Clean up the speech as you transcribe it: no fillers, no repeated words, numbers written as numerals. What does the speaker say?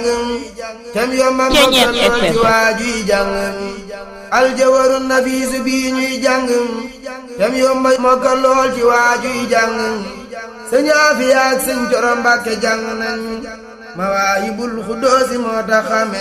tem yomba mokkal lool ci waajuy jàng aljawaru nafiisu bii ñuy jàng tem yomba mokkal lool ci waajuy jàng sëñ Afiya ak sëñ Coro Mbàkke jàng nañ Mawaahibul Xudoosi moo tax xame